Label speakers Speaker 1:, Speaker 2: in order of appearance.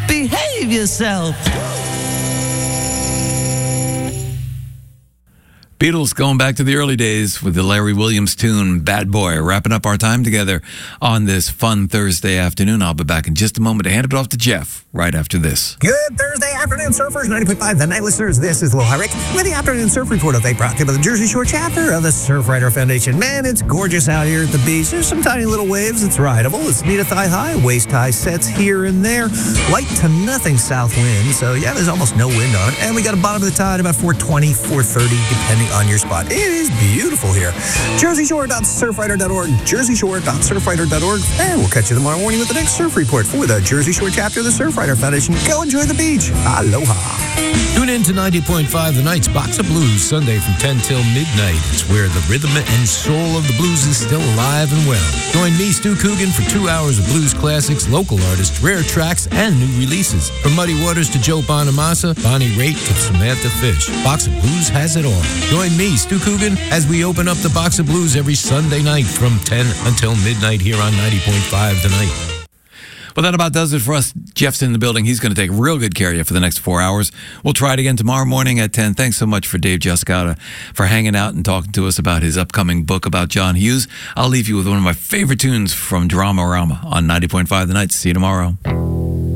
Speaker 1: Behave yourself.
Speaker 2: Beatles going back to the early days with the Larry Williams tune, Bad Boy. Wrapping up our time together on this fun Thursday afternoon. I'll be back in just a moment to hand it off to Jeff right after this.
Speaker 3: Good Thursday afternoon, surfers. 90.5 The Night listeners. This is Aloha Rick with the Afternoon Surf Report of brought to you by the Jersey Shore chapter of the Surfrider Foundation. Man, it's gorgeous out here at the beach. There's some tiny little waves. It's rideable. It's knee to thigh high. Waist high sets here and there. Light to nothing south wind. So, yeah, there's almost no wind on it. And we got a bottom of the tide about 420, 430, depending on your spot. It is beautiful here. JerseyShore.surfrider.org. JerseyShore.surfrider.org. And we'll catch you tomorrow morning with the next surf report for the Jersey Shore chapter of the Surfrider Foundation. Go enjoy the beach. Aloha.
Speaker 4: Tune in to 90.5 The Night's Box of Blues, Sunday from 10 till midnight. It's where the rhythm and soul of the blues is still alive and well. Join me, Stu Coogan, for 2 hours of blues classics, local artists, rare tracks, and new releases. From Muddy Waters to Joe Bonamassa, Bonnie Raitt to Samantha Fish. Box of Blues has it all. Join me, Stu Coogan, as we open up the Box of Blues every Sunday night from 10 until midnight here on 90.5 The Night.
Speaker 2: Well, that about does it for us. Jeff's in the building. He's going to take real good care of you for the next 4 hours. We'll try it again tomorrow morning at 10. Thanks so much for Dave Juscata for hanging out and talking to us about his upcoming book about John Hughes. I'll leave you with one of my favorite tunes from Dramarama on 90.5 The Night. See you tomorrow.